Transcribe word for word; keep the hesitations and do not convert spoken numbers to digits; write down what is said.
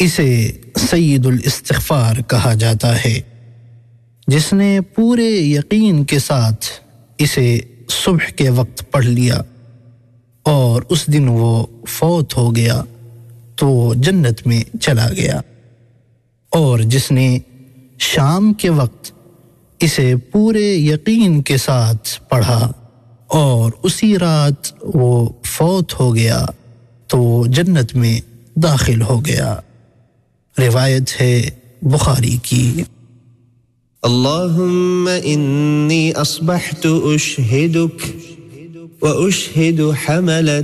इसे सय्यदुल इस्तिग़फ़ार कहा जाता है। जिसने पूरे यकीन के साथ इसे सुबह के वक्त पढ़ लिया और उस दिन वो फौत हो गया तो जन्नत में चला गया, और जिसने शाम के वक्त इसे पूरे यकीन के साथ पढ़ा और उसी रात वो फौत हो गया तो जन्नत में दाखिल हो गया। रिवायत है बुखारी की। अल्लाहुम्मा इन्नी अस्बहतु उशहिदुक व उशहिदु हमलत